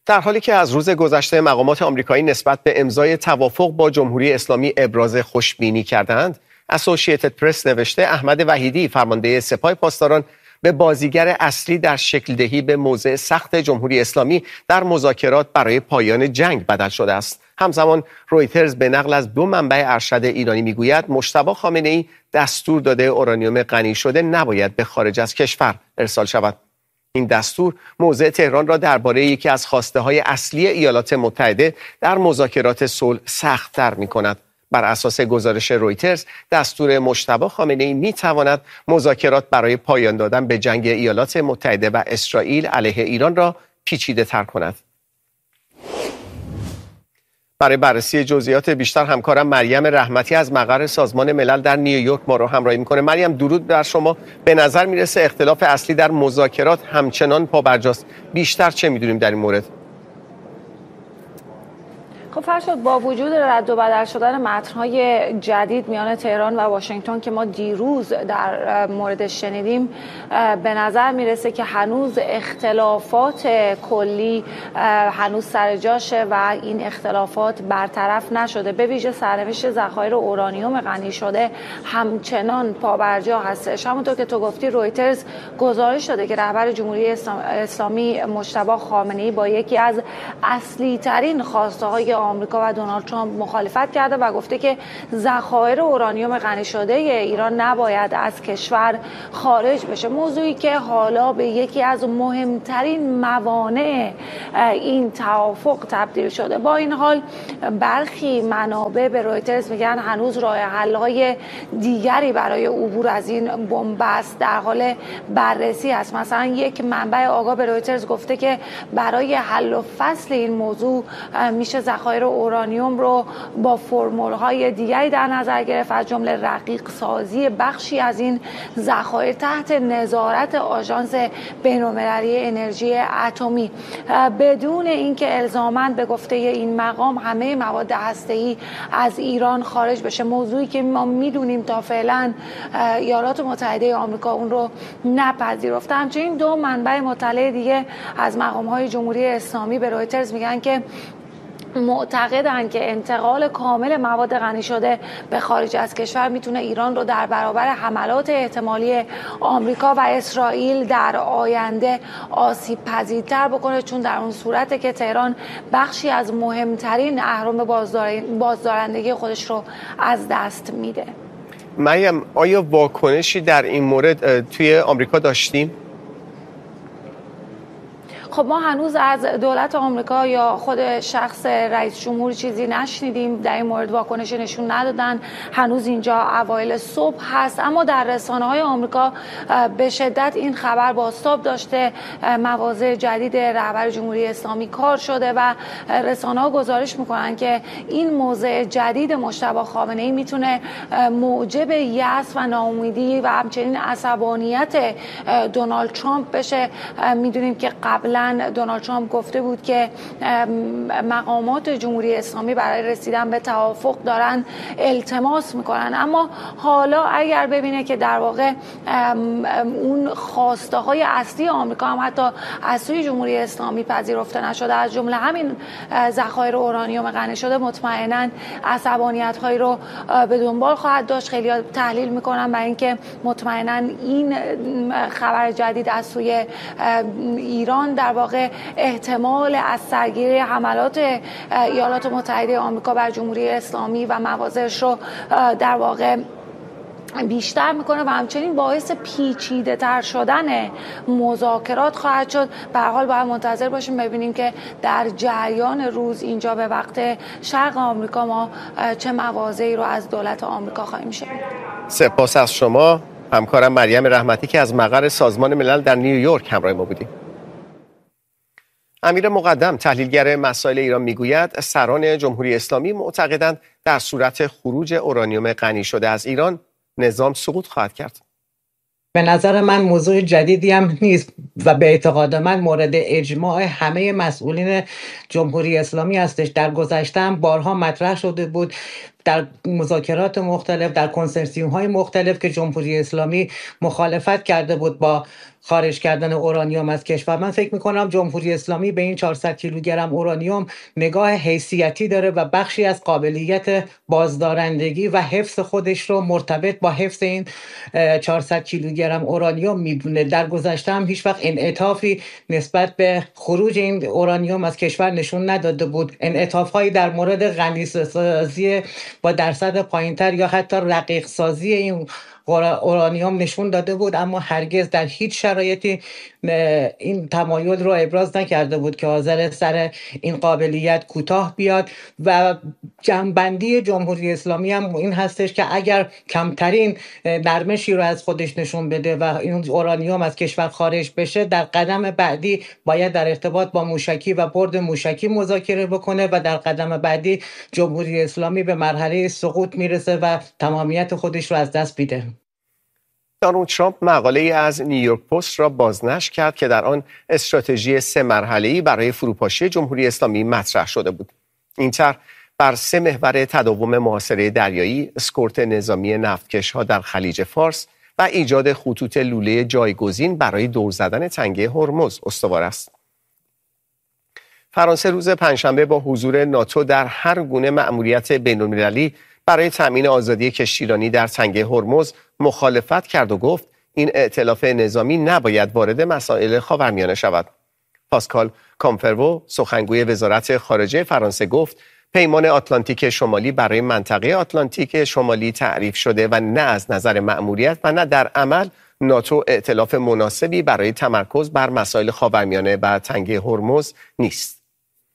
در حالی که از روز گذشته مقامات آمریکایی نسبت به امضای توافق با جمهوری اسلامی ابراز خوشبینی کردند، اسوسییتد پرس نوشته احمد وحیدی فرمانده سپاه پاسداران به بازیگر اصلی در شکل دهی به موضع سخت جمهوری اسلامی در مذاکرات برای پایان جنگ بدل شده است. همزمان رویترز به نقل از 2 منبع ارشد ایرانی میگوید مجتبی خامنه‌ای دستور داده اورانیوم غنی شده نباید به خارج از کشور ارسال شود. این دستور موضع تهران را درباره یکی از خواسته‌های اصلی ایالات متحده در مذاکرات صلح سخت‌تر می‌کند. بر اساس گزارش رویترز، دستور مجتبی خامنه‌ای می‌تواند مذاکرات برای پایان دادن به جنگ ایالات متحده و اسرائیل علیه ایران را پیچیده‌تر کند. برای بررسی جزئیات بیشتر همکارم مریم رحمتی از مقر سازمان ملل در نیویورک ما رو همراهی می‌کنه. مریم، درود بر شما. به نظر میرسه اختلاف اصلی در مذاکرات همچنان پابرجاست. بیشتر چه می‌دونیم در این مورد؟ خب فرشاد، با وجود رد و بدل شدن متن‌های جدید میان تهران و واشنگتن که ما دیروز در موردش شنیدیم، به نظر میرسه که هنوز اختلافات کلی هنوز سر جاشه و این اختلافات برطرف نشده. به ویژه سرنوشت ذخایر اورانیوم غنی شده همچنان پابرجا هستش. همونطور که تو گفتی، رویترز گزارش داده که رهبر جمهوری اسلامی مجتبی خامنه‌ای با یکی از اصلی ترین خواسته‌های آمریکا و دونالد ترامپ مخالفت کرده و گفته که ذخایر اورانیوم غنی شده ایران نباید از کشور خارج بشه، موضوعی که حالا به یکی از مهمترین موانع این توافق تبدیل شده. با این حال برخی منابع به رویترز میگن هنوز راه حل‌های دیگری برای عبور از این بن‌بست در حال بررسی است. مثلا یک منبع آگاه به رویترز گفته که برای حل و فصل این موضوع میشه ذخایر اورانیوم رو با فرمول‌های دیگری در نظر گرفت، از جمله رقیق سازی بخشی از این ذخایر تحت نظارت آژانس بین‌المللی انرژی اتمی، بدون اینکه الزاماً به گفته این مقام همه مواد هسته‌ای از ایران خارج بشه، موضوعی که ما میدونیم تا فعلا ایالات متحده آمریکا اون رو نپذیرفته. همچنین 2 منبع مطلع دیگه از مقام‌های جمهوری اسلامی به رویترز میگن که معتقدند که انتقال کامل مواد غنی شده به خارج از کشور میتونه ایران رو در برابر حملات احتمالی آمریکا و اسرائیل در آینده آسیب پذیرتر بکنه، چون در اون صورته که تهران بخشی از مهمترین اهرم بازدارندگی خودش رو از دست میده. مریم، آیا واکنشی در این مورد توی آمریکا داشتیم؟ خب ما هنوز از دولت آمریکا یا خود شخص رئیس جمهور چیزی نشنیدیم، در این مورد واکنشی نشون ندادن. هنوز اینجا اوایل صبح هست، اما در رسانه‌های آمریکا به شدت این خبر بازتاب داشته. مواضع جدید رهبر جمهوری اسلامی کار شده و رسانه‌ها گزارش میکنن که این موضع جدید مجتبی خامنه‌ای میتونه موجب یأس و ناامیدی و همچنین عصبانیت دونالد ترامپ بشه. میدونیم که قبلا دونالد ترامپ گفته بود که مقامات جمهوری اسلامی برای رسیدن به توافق دارن التماس میکنن، اما حالا اگر ببینه که در واقع اون خواسته های اصلی آمریکا هم حتی از سوی جمهوری اسلامی پذیرفته نشده، از جمله همین ذخایر اورانیوم غنی شده، مطمئنا عصبانیت هایی رو به دنبال خواهد داشت. خیلی تحلیل میکنن برای اینکه مطمئنا این خبر جدید از سوی ایران در واقع احتمال از سرگیری حملات ایالات متحده آمریکا بر جمهوری اسلامی و مواضعش رو در واقع بیشتر میکنه و همچنین باعث پیچیده تر شدن مذاکرات خواهد شد. به هر حال باید منتظر باشیم ببینیم که در جریان روز اینجا به وقت شرق آمریکا ما چه مواضعی رو از دولت آمریکا خواهیم شنید. سپاس از شما همکارم مریم رحمتی که از مقر سازمان ملل در نیویورک همراه ما بودیم. امیر مقدم تحلیلگر مسائل ایران میگوید سران جمهوری اسلامی معتقدند در صورت خروج اورانیوم غنی شده از ایران نظام سقوط خواهد کرد. به نظر من موضوع جدیدی هم نیست و به اعتقاد من مورد اجماع همه مسئولین جمهوری اسلامی هستش. در گذشته هم بارها مطرح شده بود. در مذاکرات مختلف، در کنسرسیوم های مختلف که جمهوری اسلامی مخالفت کرده بود با خارج کردن اورانیوم از کشور. من فکر میکنم جمهوری اسلامی به این 400 کیلوگرم اورانیوم نگاه حیثیتی داره و بخشی از قابلیت بازدارندگی و حفظ خودش رو مرتبط با حفظ این 400 کیلوگرم اورانیوم میدونه. در گذشته هم هیچ وقت انعطافی نسبت به خروج این اورانیوم از کشور نشون نداده بود. انعطاف‌هایی در مورد غنی‌سازی با درصد پایین‌تر یا حتی رقیق سازی این اورانیوم نشون داده بود، اما هرگز در هیچ شرایطی این تمایل رو ابراز نکرده بود که حاضر سر این قابلیت کوتاه بیاد. و جنبندی جمهوری اسلامی هم این هستش که اگر کمترین نرمشی رو از خودش نشون بده و این اورانیوم از کشور خارج بشه، در قدم بعدی باید در ارتباط با موشکی و برد موشکی مذاکره بکنه و در قدم بعدی جمهوری اسلامی به مرحله سقوط میرسه و تمامیت خودش رو از دست میده. دونالد ترامپ مقاله‌ای از نیویورک پست را بازنشر کرد که در آن استراتژی 3 مرحله‌ای برای فروپاشی جمهوری اسلامی مطرح شده بود. این طرح بر 3 محور تداوم محاصره دریایی، اسکورت نظامی نفتکش‌ها در خلیج فارس و ایجاد خطوط لوله جایگزین برای دور زدن تنگه هرمز استوار است. فرانسه روز پنجشنبه با حضور ناتو در هر گونه مأموریت بین‌المللی برای تأمین آزادی کشتیرانی در تنگه هرمز مخالفت کرد و گفت این ائتلاف نظامی نباید وارد مسائل خاورمیانه شود. پاسکال کامفرو، سخنگوی وزارت خارجه فرانسه، گفت پیمان آتلانتیک شمالی برای منطقه آتلانتیک شمالی تعریف شده و نه از نظر مأموریت و نه در عمل ناتو ائتلاف مناسبی برای تمرکز بر مسائل خاورمیانه و تنگه هرمز نیست.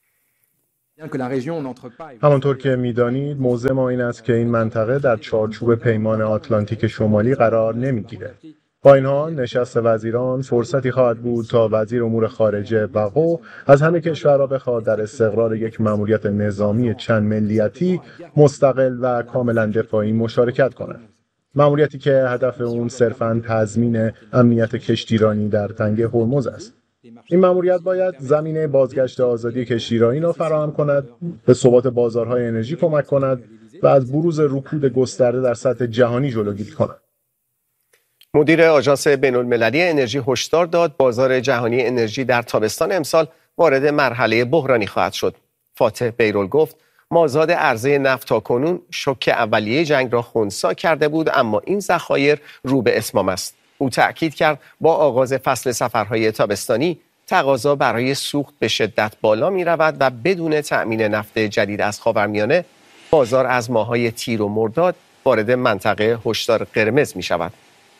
همانطور که می‌دانید موضع ما این است که این منطقه در چارچوب پیمان آتلانتیک شمالی قرار نمی‌گیرد. با این حال نشست وزیران فرصتی خواهد بود تا وزیر امور خارجه وقو از همه کشورها بخواد در استقرار یک مأموریت نظامی چند ملیتی مستقل و کاملا دفاعی مشارکت کند. مأموریتی که هدف اون صرفاً تضمین امنیت کشتیرانی در تنگه هرمز است. این مأموریت باید زمینه بازگشت آزادی کشتیرانی را فراهم کند، به ثبات بازارهای انرژی کمک کند و از بروز رکود گسترده در سطح جهانی جلوگیری کند. مدیر آژانس بین‌المللی انرژی هشدار داد بازار جهانی انرژی در تابستان امسال وارد مرحله بحرانی خواهد شد. فاتح بیرول گفت مازاد عرضه نفت تاکنون شوک اولیه جنگ را خنثی کرده بود، اما این ذخایر رو به اتمام است. او تأکید کرد با آغاز فصل سفرهای تابستانی تقاضا برای سوخت به شدت بالا می رود و بدون تأمین نفت جدید از خاورمیانه بازار از ماه‌های تیر و مرداد وارد منطقه هشدار قرمز می شود.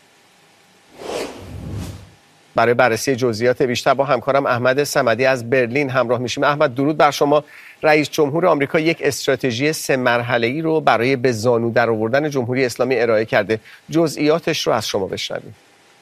برای بررسی جزئیات بیشتر با همکارم احمد صمدی از برلین همراه میشیم. احمد، درود بر شما. رئیس جمهور آمریکا یک استراتژی 3 مرحله‌ای رو برای به زانو درآوردن جمهوری اسلامی ارائه کرده. جزئیاتش رو از شما بشنویم.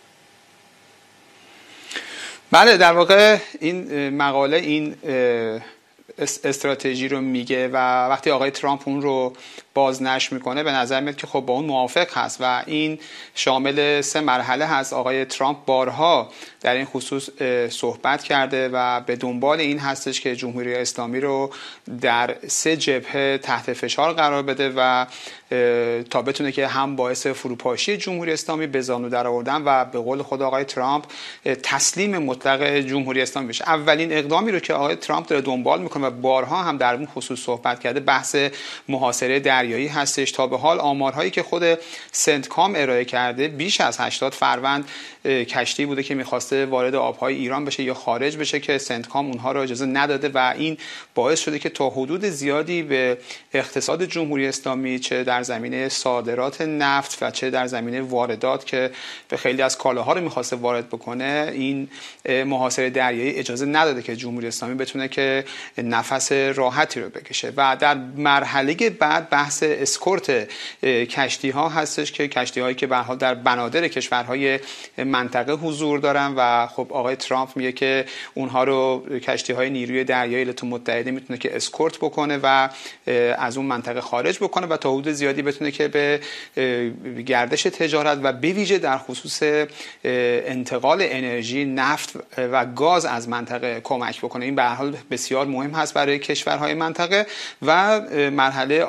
بله، در واقع این مقاله این استراتژی رو میگه و وقتی آقای ترامپ اون رو بازنشر میکنه به نظر میاد که خب با اون موافق هست و این شامل 3 مرحله هست. آقای ترامپ بارها در این خصوص صحبت کرده و به دنبال این هستش که جمهوری اسلامی رو در 3 جبهه تحت فشار قرار بده و تا بتونه که هم باعث فروپاشی جمهوری اسلامی به زانو درآوردن و به قول خود آقای ترامپ تسلیم مطلق جمهوری اسلامی بشه. اولین اقدامی رو که آقای ترامپ داره دنبال میکنه و بارها هم در اون خصوص صحبت کرده بحث محاصره دریایی هستش. تا به حال آمارهایی که خود سنتکام ارائه کرده بیش از 80 فروند کشتی بوده که میخواسته وارد آبهای ایران بشه یا خارج بشه که سنتکام اونها رو اجازه نداده و این باعث شده که تا حدود زیادی به اقتصاد جمهوری اسلامی چه در زمینه صادرات نفت و چه در زمینه واردات که به خیلی از کالاها رو میخواسته وارد بکنه این محاصره دریایی اجازه نداده که جمهوری اسلامی بتونه که نفس راحتی رو بکشه. و در مرحله بعد بحث اسکورت کشتی ها هستش که کشتی هایی که به هر حال در بنادر کشورهای منطقه حضور دارن و خب آقای ترامپ میگه که اونها رو کشتی های نیروی دریایی ایالات متحده میتونه که اسکورت بکنه و از اون منطقه خارج بکنه و تا حدود زیادی بتونه که به گردش تجارت و به ویژه در خصوص انتقال انرژی نفت و گاز از منطقه کمک بکنه. این به هر حال بسیار مهم هست برای کشورهای منطقه. و مرحله آخر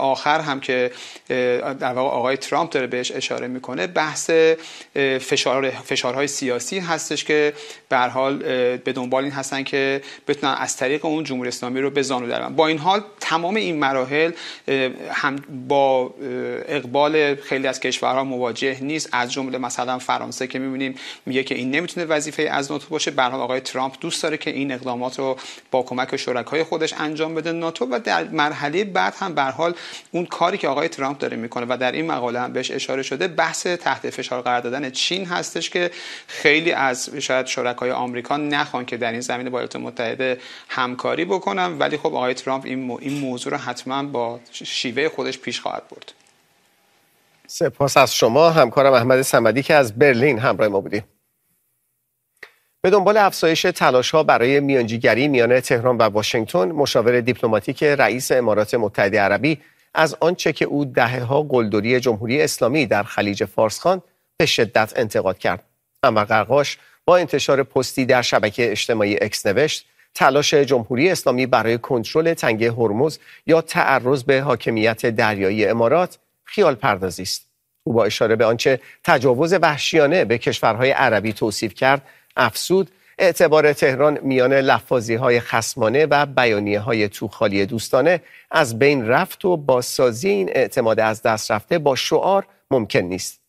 هم که در واقع آقای ترامپ داره بهش اشاره میکنه بحث فشارهای سیاسی هستش که به هر حال به دنبال این هستن که بتونن از طریق اون جمهوری اسلامی رو به زانو درآورن. با این حال تمام این مراحل هم با اقبال خیلی از کشورها مواجه نیست، از جمله مثلا فرانسه که می‌بینیم میگه که این نمیتونه وظیفه از ناتو باشه. به هر حال آقای ترامپ دوست داره که این اقدامات رو با کمک شرکای خودش انجام بده ناتو، و در مرحله بعد هم به هر حال اون کاری که آقای ترامپ داره میکنه و در این مقاله هم بهش اشاره شده بحث تحت فشار قرار دادن چین هستش که خیلی از شاید شرکای آمریکا نخوان که در این زمینه با ایالات متحده همکاری بکنن، ولی خب آقای ترامپ این موضوع رو حتما با شیوه خودش پیش خواهد برد. سپاس از شما همکارم احمد صمدی که از برلین همراه ما بودیم. به دنبال افزایش تلاش‌ها برای میانجیگری میان تهران و واشنگتن، مشاور دیپلماتیک رئیس امارات متحده عربی از آنچه که او دهه‌ها قلدری جمهوری اسلامی در خلیج فارس خواند به شدت انتقاد کرد. انور قرقاش با انتشار پستی در شبکه اجتماعی اکس نوشت تلاش جمهوری اسلامی برای کنترل تنگه هرمز یا تعرض به حاکمیت دریایی امارات خیال پردازی است. او با اشاره به آنچه تجاوز وحشیانه به کشورهای عربی توصیف کرد افزود اعتبار تهران میان لفاظی‌های خصمانه و بیانیه‌های توخالی دوستانه از بین رفت و بازسازی این اعتماد از دست رفته با شعار ممکن نیست.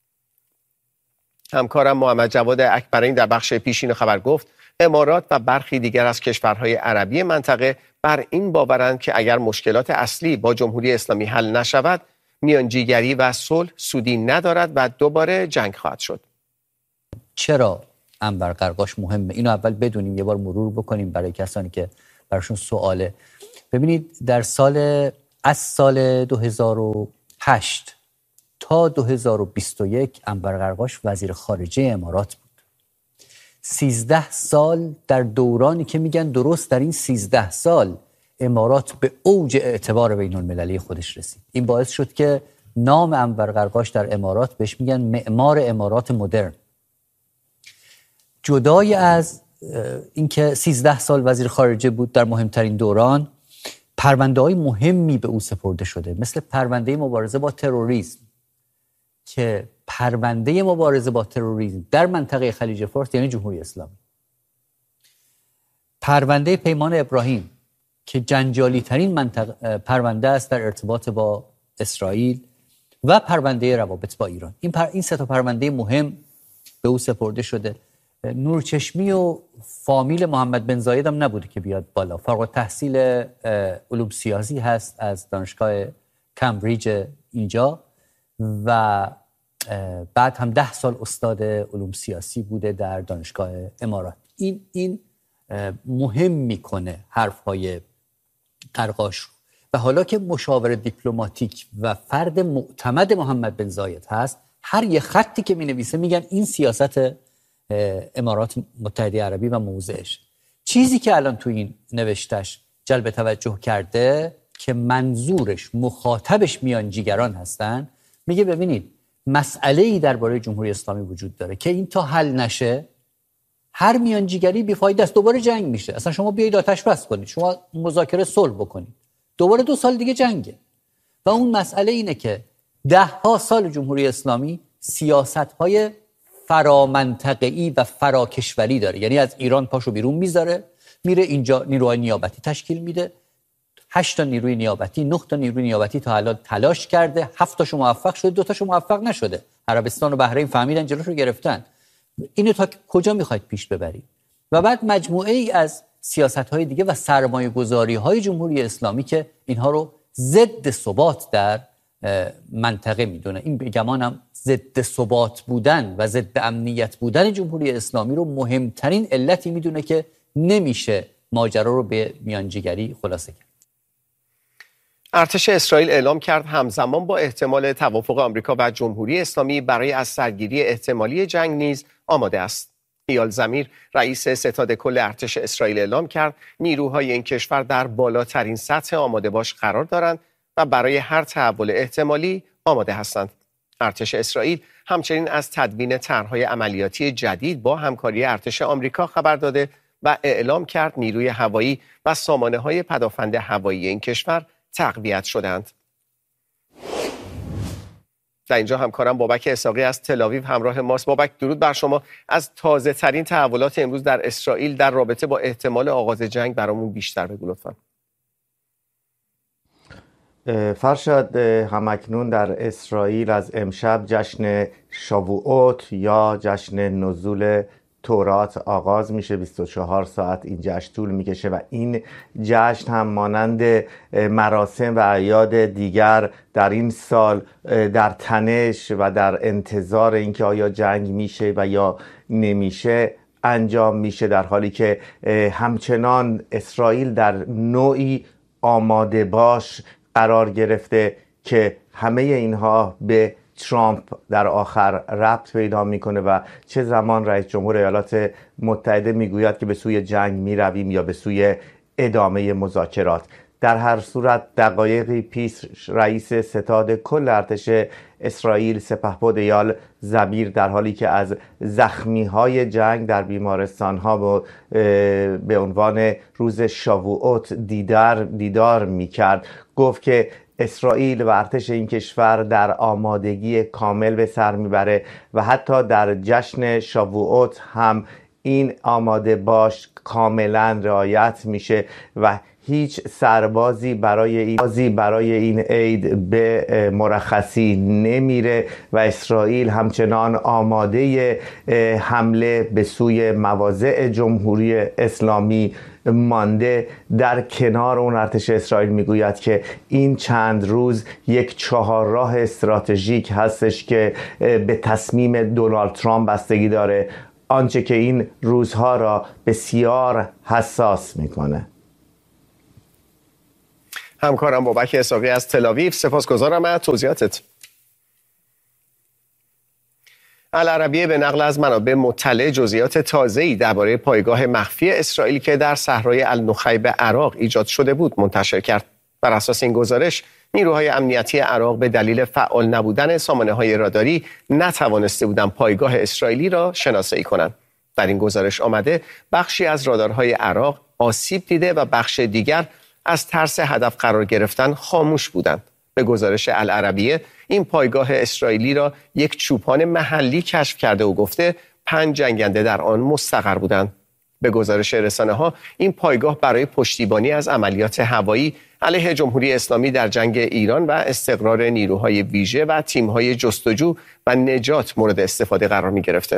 همکارم محمد جواد اکبرین در بخش پیشین خبر گفت امارات و برخی دیگر از کشورهای عربی منطقه بر این باورند که اگر مشکلات اصلی با جمهوری اسلامی حل نشود میانجیگری و صلح سودی ندارد و دوباره جنگ خواهد شد. چرا انور قرقاش مهمه؟ اینو اول بدونیم، یه بار مرور بکنیم برای کسانی که براشون سواله. ببینید از سال 2008 تا 2021 انور قرقاش وزیر خارجه امارات بود. 13 سال در دورانی که میگن درست در این 13 سال امارات به اوج اعتبار بین المللی خودش رسید. این باعث شد که نام انور قرقاش در امارات بهش میگن معمار امارات مدرن. جدای از اینکه 13 سال وزیر خارجه بود در مهمترین دوران، پرونده‌های مهمی به او سپرده شده، مثل پرونده مبارزه با تروریسم که پرونده مبارزه با تروریسم در منطقه خلیج فارس یعنی جمهوری اسلامی، پرونده پیمان ابراهیم که جنجالی ترین پرونده است در ارتباط با اسرائیل، و پرونده روابط با ایران. این سه تا پرونده مهم به او سپرده شده. نورچشمی و فامیل محمد بن زاید هم نبوده که بیاد بالا. فارغ التحصیل علوم سیاسی هست از دانشگاه کمبریج اینجا و بعد هم 10 سال استاد علوم سیاسی بوده در دانشگاه امارات. این مهم میکنه حرفهای قرقاش رو. و حالا که مشاور دیپلماتیک و فرد معتمد محمد بن زاید هست، هر یه خطی که مینویسه میگن این سیاست امارات متحده عربی و موضعش. چیزی که الان تو این نوشتش جلب توجه کرده که منظورش مخاطبش میانجیگران هستن، میگه ببینید مسئله‌ای درباره جمهوری اسلامی وجود داره که این تا حل نشه هر میانجیگری بیفایده است، دوباره جنگ میشه. اصلا شما بیایید آتش بس کنید، شما مذاکره صلح بکنید، دوباره 2 سال دیگه جنگه. و اون مسئله اینه که 10 سال جمهوری اسلامی سیاست‌های فرامنطقه‌ای و فراکشوری داره، یعنی از ایران پاشو بیرون میذاره، میره اینجا نیروهای نیابتی تشکیل میده. 8 تا نیروی نیابتی، 9 تا نیروی نیابتی تا الان تلاش کرده، 7 تاشو موفق شده، 2 تاشو موفق نشده. عربستان و بحرین فهمیدن جلوشو گرفتن. اینو تا کجا میخواید پیش ببرید؟ و بعد مجموعه ای از سیاست‌های دیگه و سرمایه‌گذاری‌های جمهوری اسلامی که اینها رو ضد ثبات در منطقه میدونه. این گمانم ضد ثبات بودن و ضد امنیت بودن جمهوری اسلامی رو مهمترین علتی میدونه که نمیشه ماجرا رو به میانجیگری خلاصه کرد. ارتش اسرائیل اعلام کرد همزمان با احتمال توافق آمریکا و جمهوری اسلامی برای از سرگیری احتمالی جنگ نیز آماده است. ایال زمیر رئیس ستاد کل ارتش اسرائیل اعلام کرد نیروهای این کشور در بالاترین سطح آماده باش قرار دارند و برای هر تحول احتمالی آماده هستند. ارتش اسرائیل همچنین از تدوین طرح‌های عملیاتی جدید با همکاری ارتش آمریکا خبر داده و اعلام کرد نیروی هوایی و سامانه‌های پدافند هوایی این کشور تقویت شدند. در اینجا همکارم بابک اسحاقی از تل‌آویو همراه ماست. بابک درود بر شما. از تازه ترین تحولات امروز در اسرائیل در رابطه با احتمال آغاز جنگ برامون بیشتر بگو لطفاً. فرشاد، همکنون در اسرائیل از امشب جشن شاووعوت یا جشن نزول تورات آغاز میشه. 24 ساعت این جشن طول میکشه و این جشن هم مانند مراسم و اعیاد دیگر در این سال در تنش و در انتظار اینکه آیا جنگ میشه و یا نمیشه انجام میشه، در حالی که همچنان اسرائیل در نوعی آماده باش قرار گرفته که همه اینها به ترامپ در آخر ربط پیدا میکنه و چه زمان رئیس جمهور ایالات متحده میگوید که به سوی جنگ میرویم یا به سوی ادامه مذاکرات. در هر صورت دقایقی پیش رئیس ستاد کل ارتش اسرائیل سپهبد ایال زمیر در حالی که از زخمی‌های جنگ در بیمارستان‌ها به عنوان روز شاووعوت دیدار می‌کرد، گفت که اسرائیل و ارتش این کشور در آمادگی کامل به سر میبره و حتی در جشن شاووعوت هم این آماده باش کاملا رعایت میشه و هیچ سربازی برای این عید به مرخصی نمیره و اسرائیل همچنان آماده حمله به سوی مواضع جمهوری اسلامی مانده. در کنار اون ارتش اسرائیل میگوید که این چند روز یک چهارراه استراتژیک هستش که به تصمیم دونالد ترامپ بستگی داره، آنچه که این روزها را بسیار حساس میکنه. همکارم بابک اسحاقی از تل‌آویو، سپاسگزارم از توضیحاتت. العربیه به نقل از منابع مطلع جزئیات تازه‌ای درباره پایگاه مخفی اسرائیل که در صحرای النخیب عراق ایجاد شده بود منتشر کرد. بر اساس این گزارش نیروهای امنیتی عراق به دلیل فعال نبودن سامانه‌های راداری نتوانسته بودند پایگاه اسرائیلی را شناسایی کنند. در این گزارش آمده بخشی از رادارهای عراق آسیب دیده و بخش دیگر از ترس هدف قرار گرفتن خاموش بودند. به گزارش العربیه این پایگاه اسرائیلی را یک چوپان محلی کشف کرده و گفته 5 جنگنده در آن مستقر بودند. به گزارش رسانه‌ها این پایگاه برای پشتیبانی از عملیات هوایی علیه جمهوری اسلامی در جنگ ایران و استقرار نیروهای ویژه و تیم‌های جستجو و نجات مورد استفاده قرار می‌گرفته.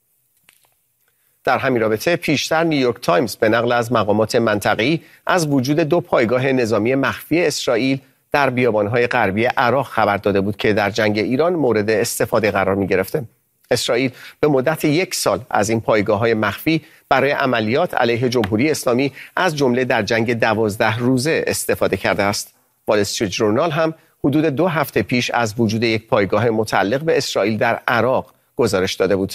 در همین رابطه پیشتر نیویورک تایمز به نقل از مقامات منطقه‌ای از وجود 2 پایگاه نظامی مخفی اسرائیل در بیابان‌های غربی عراق خبر داده بود که در جنگ ایران مورد استفاده قرار می‌گرفته. اسرائیل به مدت 1 سال از این پایگاه‌های مخفی برای عملیات علیه جمهوری اسلامی از جمله در جنگ 12 روزه استفاده کرده است. وال استریت ژورنال هم حدود 2 هفته پیش از وجود یک پایگاه متعلق به اسرائیل در عراق گزارش داده بود.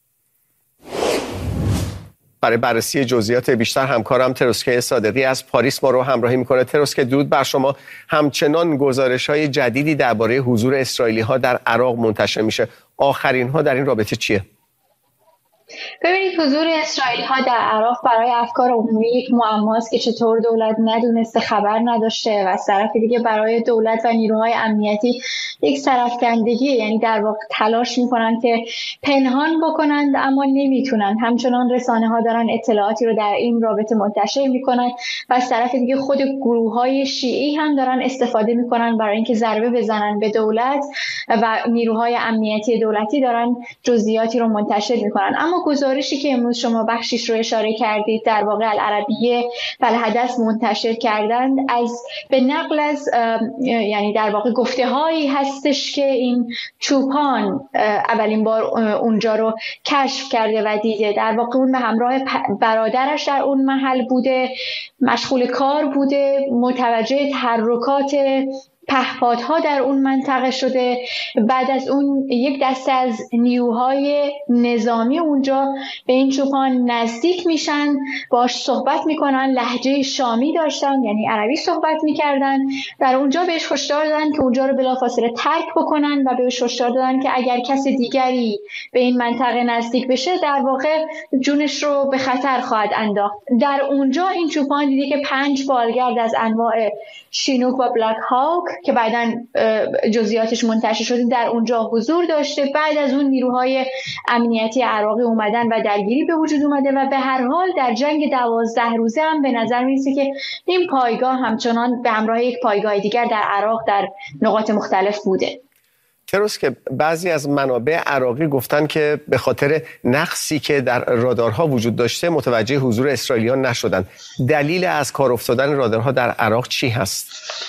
برای بررسی جزئیات بیشتر همکارم تروسکه صادقی از پاریس ما رو همراهی میکنه. تروسکه درود بر شما. همچنان گزارش‌های جدیدی درباره حضور اسرائیلی‌ها در عراق منتشر میشه. آخرین ها در این رابطه چیه؟ ببینید، حضور اسرائیلی ها در عراق برای افکار عمومی یک معماست که چطور دولت ندونسته، خبر نداشته و از طرف دیگه برای دولت و نیروهای امنیتی یک سرفکندگی، یعنی در واقع تلاش میکنن که پنهان بکنند اما نمیتونن. همچنان رسانه ها دارن اطلاعاتی رو در این رابطه منتشر میکنن و از طرف دیگه خود گروه های شیعی هم دارن استفاده میکنن برای اینکه ضربه بزنن به دولت و نیروهای امنیتی دولتی دارن جزئیاتی رو منتشر میکنن. اما گزارشی که امروز شما بخشیش رو اشاره کردید در واقع العربیه و الحدث منتشر کردند از به نقل از یعنی در واقع گفته‌هایی هستش که این چوپان اولین بار اونجا رو کشف کرده و دیده. در واقع اون به همراه برادرش در اون محل بوده، مشغول کار بوده، متوجه تحرکات پهپادها در اون منطقه شده. بعد از اون یک دسته از نیروهای نظامی اونجا به این چوپان نزدیک میشن، باش صحبت میکنن، لهجه شامی داشتن یعنی عربی صحبت میکردن. در اونجا بهش هشدار دادن که اونجا رو بلافاصله ترک بکنن و بهش هشدار دادن که اگر کس دیگری به این منطقه نزدیک بشه در واقع جونش رو به خطر خواهد انداخت. در اونجا این چوپان دیدی که 5 بالگرد از انواع شینوک و بلک هاک که بعداً جزئیاتش منتشر شده در اونجا حضور داشته. بعد از اون نیروهای امنیتی عراقی اومدن و درگیری به وجود اومده و به هر حال در جنگ 12 روزه هم به نظر میرسه که این پایگاه همچنان به همراه یک پایگاه دیگر در عراق در نقاط مختلف بوده. تروس که بعضی از منابع عراقی گفتن که به خاطر نقصی که در رادارها وجود داشته متوجه حضور اسرائیلیان نشدن. دلیل از کار افتادن رادارها در عراق چی هست؟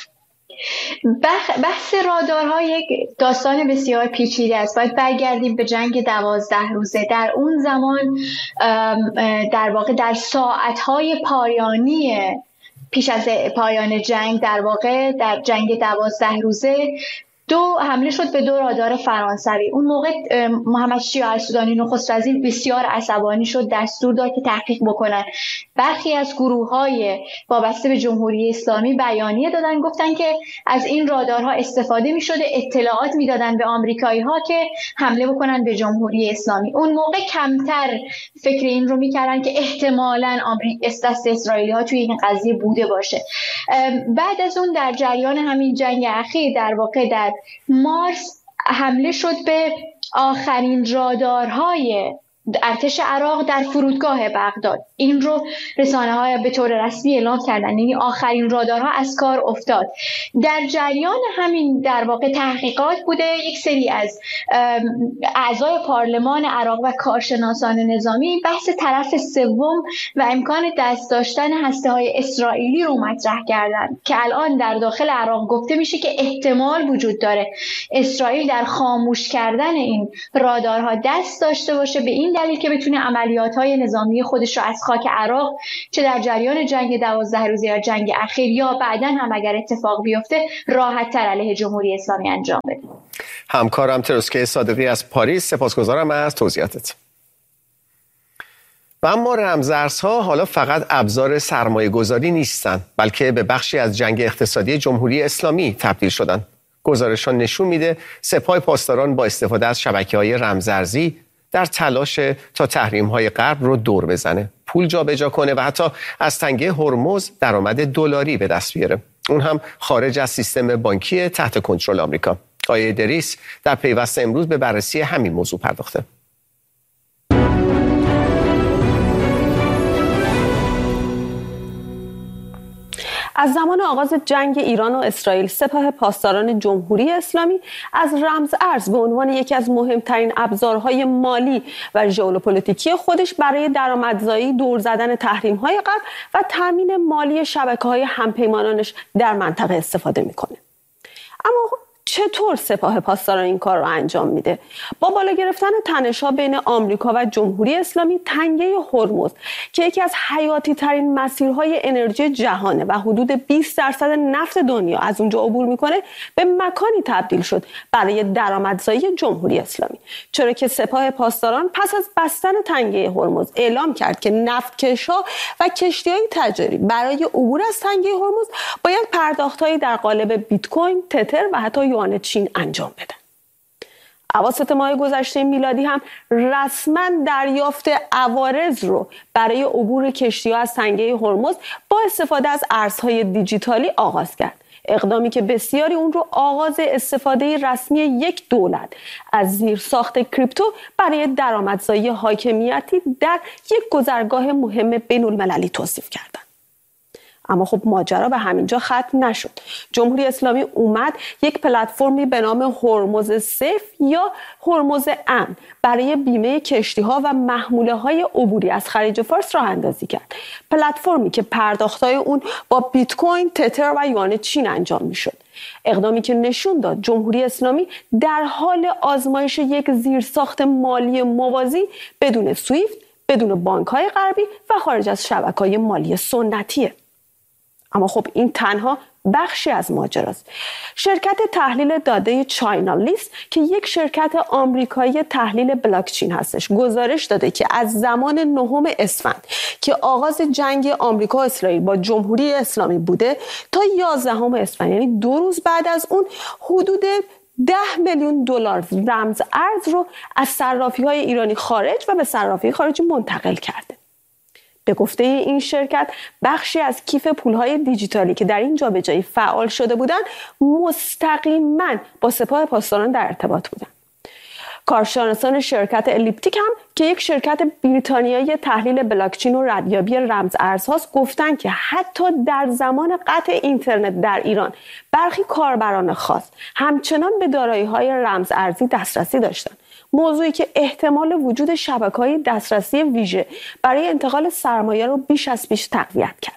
بحث رادارها یک داستان بسیار پیچیده است. باید برگردیم به جنگ 12 روزه. در اون زمان در واقع در ساعتهای پایانی پیش از پایان جنگ، در واقع در جنگ 12 روزه حمله شد به 2 رادار فرانسوی. اون موقع محمد شیع السودانی نخست وزیر بسیار عصبانی شد، دستور داد که تحقیق بکنن. برخی از گروه‌های وابسته به جمهوری اسلامی بیانیه دادن، گفتن که از این رادارها استفاده می‌شده، اطلاعات میدادن به آمریکایی‌ها که حمله بکنن به جمهوری اسلامی. اون موقع کمتر فکر این رو می‌کردن که احتمالاً دست اسرائیلی‌ها توی این قضیه بوده باشه. بعد از اون در جریان همین جنگ اخیر در واقع در مارس حمله شد به آخرین رادارهای ارتش عراق در فرودگاه بغداد. این رو رسانه‌ها به طور رسمی اعلام کردن، یعنی آخرین رادارها از کار افتاد. در جریان همین در واقع تحقیقات بوده، یک سری از اعضای پارلمان عراق و کارشناسان نظامی بحث طرف سوم و امکان دست داشتن هسته‌های اسرائیلی رو مطرح کردند که الان در داخل عراق گفته میشه که احتمال وجود داره اسرائیل در خاموش کردن این رادارها دست داشته باشه، به این دلیل که بتونه عملیات‌های نظامی خودش رو از خاک عراق چه در جریان جنگ 12 روزه یا جنگ اخیر یا بعداً هم اگر اتفاق بیفته راحت‌تر علیه جمهوری اسلامی انجام بده. همکارم تروسکه صادقی از پاریس، سپاسگزارم از توضیحاتت. و اما رمزارزها حالا فقط ابزار سرمایه‌گذاری نیستند، بلکه به بخشی از جنگ اقتصادی جمهوری اسلامی تبدیل شدند. گزارش‌ها نشون میده سپاه پاسداران با استفاده از شبکه‌های رمزارزی در تلاش تا تحریم‌های غرب رو دور بزنه، پول جابجا کنه و حتی از تنگه هرمز درآمد دلاری به دست بیاره، اون هم خارج از سیستم بانکی تحت کنترل آمریکا. آیه دریس در پیوست امروز به بررسی همین موضوع پرداخته. از زمان آغاز جنگ ایران و اسرائیل، سپاه پاسداران جمهوری اسلامی از رمز ارز به عنوان یکی از مهمترین ابزارهای مالی و ژئوپلیتیکی خودش برای درآمدزایی، دور زدن تحریم‌های غرب و تامین مالی شبکه‌های همپیمانانش در منطقه استفاده می‌کنه. اما چطور سپاه پاسداران این کار رو انجام میده؟ با بالا گرفتن تنش‌ها بین آمریکا و جمهوری اسلامی، تنگه هرمز که یکی از حیاتی ترین مسیرهای انرژی جهانه و حدود 20% نفت دنیا از اونجا عبور میکنه، به مکانی تبدیل شد برای درآمدزایی جمهوری اسلامی، چرا که سپاه پاسداران پس از بستن تنگه هرمز اعلام کرد که نفتکش‌ها و کشتی‌های تجاری برای عبور از تنگه هرمز باید پرداخت‌هایی در قالب بیت کوین، تتر و حتی یوان چین انجام بدن. اواسط ماه گذشته میلادی هم رسما دریافت عوارض رو برای عبور کشتی‌ها از تنگه هرمز با استفاده از ارزهای دیجیتالی آغاز کرد. اقدامی که بسیاری اون رو آغاز استفاده رسمی یک دولت از زیرساخت کریپتو برای درآمدزایی حاکمیتی در یک گذرگاه مهم بین‌المللی توصیف کردند. اما خب ماجرا به همینجا ختم نشد. جمهوری اسلامی اومد یک پلتفرمی به نام هرمز سیف یا هرمز امن برای بیمه کشتی‌ها و محموله‌های عبوری از خلیج فارس راه اندازی کرد. پلتفرمی که پرداخت‌های اون با بیت کوین، تتر و یوان چین انجام می‌شد. اقدامی که نشون داد جمهوری اسلامی در حال آزمایش یک زیرساخت مالی موازی بدون سویفت، بدون بانک‌های غربی و خارج از شبکه‌های مالی سنتیه. اما خب این تنها بخشی از ماجراست. شرکت تحلیل داده چاینالیست که یک شرکت آمریکایی تحلیل بلاکچین هستش، گزارش داده که از زمان 9 اسفند که آغاز جنگ آمریکا و اسرائیل با جمهوری اسلامی بوده تا 11 اسفند، یعنی 2 روز بعد از اون، حدود 10 میلیون دلار رمز ارز رو از صرافی‌های ایرانی خارج و به صرافی خارجی منتقل کرده. به گفته این شرکت بخشی از کیف پولهای دیجیتالی که در این جابجایی فعال شده بودند مستقیما با سپاه پاسداران در ارتباط بودند. کارشناسان شرکت الیپتیک هم که یک شرکت بریتانیایی تحلیل بلاکچین و ردیابی رمز ارزهاست گفتند که حتی در زمان قطع اینترنت در ایران برخی کاربران خاص همچنان به دارایی‌های رمز ارزی دسترسی داشتند، موضوعی که احتمال وجود شبکه‌های دسترسی ویژه برای انتقال سرمایه رو بیش از پیش تقویت کرد.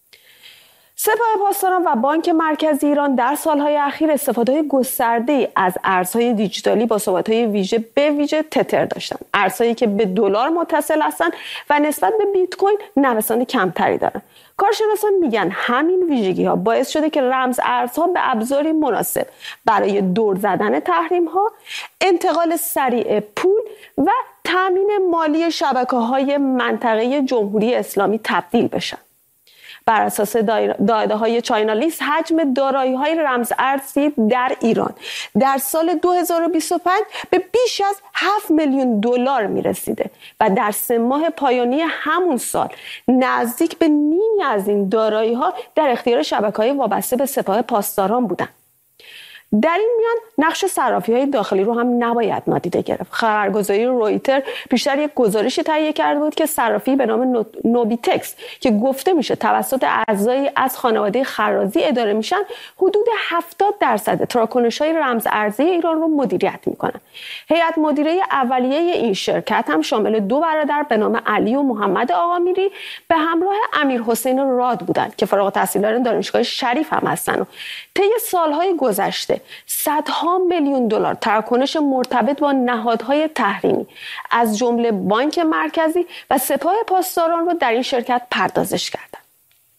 سپاه پاسداران و بانک مرکزی ایران در سالهای اخیر استفاده‌های گسترده‌ای از ارزهای دیجیتالی با ثبات‌های ویژه به ویژه تتر داشتند، ارزهایی که به دلار متصل هستند و نسبت به بیت کوین نوسان کمتری دارند. کارشناسان میگن همین ویژگی‌ها باعث شده که رمز ارزها به ابزاری مناسب برای دور زدن تحریم‌ها، انتقال سریع پول و تامین مالی شبکه‌های منطقه جمهوری اسلامی تبدیل بشن. بر اساس داده‌های چاینالیست حجم دارایی‌های رمز ارزی در ایران در سال 2025 به بیش از 7 میلیون دلار می‌رسیده و در 3 ماه پایانی همون سال نزدیک به نیمی از این دارایی‌ها در اختیار شبکه‌های وابسته به سپاه پاسداران بودند. در این میان نقش صرافی‌های داخلی رو هم نباید نادیده گرفت. خبرگزاری رویتر بیشتر یک گزارشی تهیه کرده بود که صرافی به نام نوبیتکس که گفته میشه توسط اعضایی از خانواده خرازی اداره میشن حدود 70% تراکنش‌های رمز ارزی ایران رو مدیریت میکنن. هیئت مدیره اولیه این شرکت هم شامل 2 برادر به نام علی و محمد آقامیری به همراه امیرحسین راد بودند که فارغ التحصیلان دانشگاه شریف هم هستن و طی سالهای گذشته صدها میلیون دلار تراکنش مرتبط با نهادهای تحریمی از جمله بانک مرکزی و سپاه پاسداران رو در این شرکت پردازش کردند.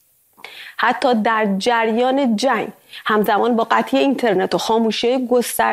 حتی در جریان جنگ همزمان با قطعی اینترنت و خاموشی گسترده